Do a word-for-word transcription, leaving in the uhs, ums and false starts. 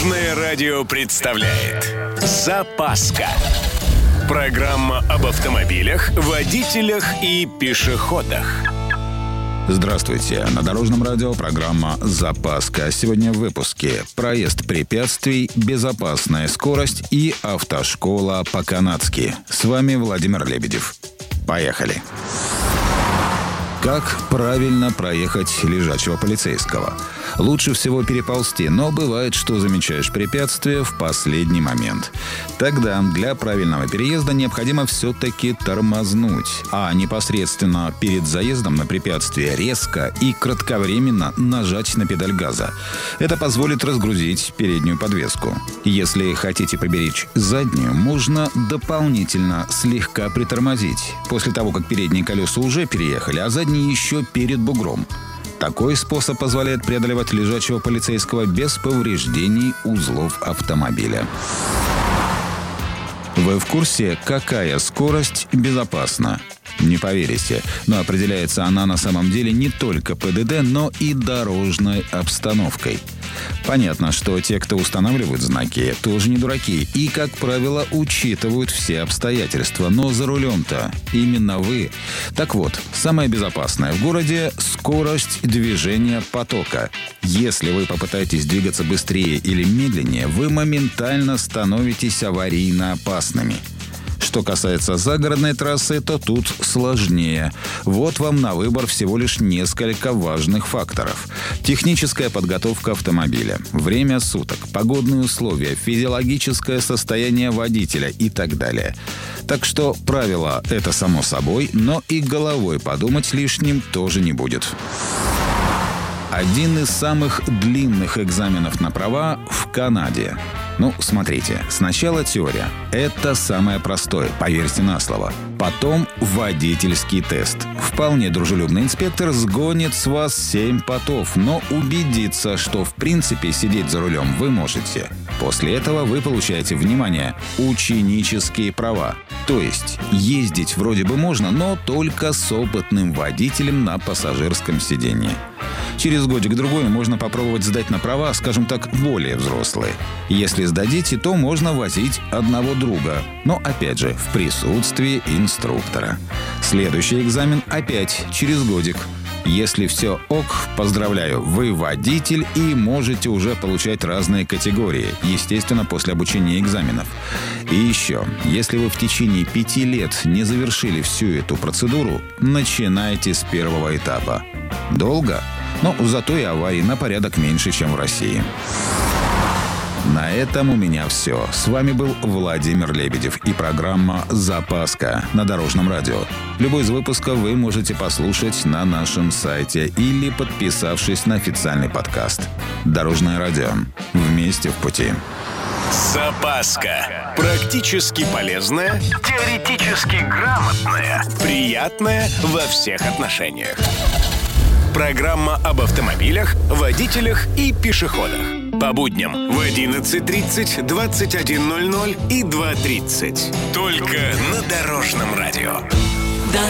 Дорожное радио представляет «Запаска». Программа об автомобилях, водителях и пешеходах. Здравствуйте. На Дорожном радио программа «Запаска». Сегодня в выпуске: проезд препятствий, безопасная скорость и автошкола по-канадски. С вами Владимир Лебедев. Поехали. Как правильно проехать лежачего полицейского? Лучше всего переползти, но бывает, что замечаешь препятствие в последний момент. Тогда для правильного переезда необходимо все-таки тормознуть, а непосредственно перед заездом на препятствие резко и кратковременно нажать на педаль газа. Это позволит разгрузить переднюю подвеску. Если хотите поберечь заднюю, можно дополнительно слегка притормозить, после того, как передние колеса уже переехали, а задние еще перед бугром. Такой способ позволяет преодолевать лежачего полицейского без повреждений узлов автомобиля. Вы в курсе, какая скорость безопасна? Не поверите, но определяется она на самом деле не только ПДД, но и дорожной обстановкой. Понятно, что те, кто устанавливают знаки, тоже не дураки и, как правило, учитывают все обстоятельства. Но за рулем-то именно вы. Так вот, самое безопасное в городе – скорость движения потока. Если вы попытаетесь двигаться быстрее или медленнее, вы моментально становитесь аварийно опасными. Что касается загородной трассы, то тут сложнее. Вот вам на выбор всего лишь несколько важных факторов. Техническая подготовка автомобиля, время суток, погодные условия, физиологическое состояние водителя и так далее. Так что правило – это само собой, но и головой подумать лишним тоже не будет. Один из самых длинных экзаменов на права в Канаде. Ну, смотрите, сначала теория. Это самое простое, поверьте на слово. Потом водительский тест. Вполне дружелюбный инспектор сгонит с вас семь потов, но убедится, что в принципе сидеть за рулем вы можете. После этого вы получаете, внимание, ученические права. То есть ездить вроде бы можно, но только с опытным водителем на пассажирском сидении. Через годик-другой можно попробовать сдать на права, скажем так, более взрослые. Если сдадите, то можно возить одного друга, но опять же в присутствии инструктора. Следующий экзамен опять через годик. Если все ок, поздравляю, вы водитель и можете уже получать разные категории, естественно, после обучения экзаменов. И еще, если вы в течение пяти лет не завершили всю эту процедуру, начинайте с первого этапа. Долго? Но зато и аварий на порядок меньше, чем в России. На этом у меня все. С вами был Владимир Лебедев и программа «Запаска» на Дорожном радио. Любой из выпусков вы можете послушать на нашем сайте или подписавшись на официальный подкаст. Дорожное радио. Вместе в пути. Запаска. Практически полезная, теоретически грамотная, приятная во всех отношениях. Программа об автомобилях, водителях и пешеходах. По будням в одиннадцать тридцать, двадцать один ноль ноль и два тридцать. Только на Дорожном радио.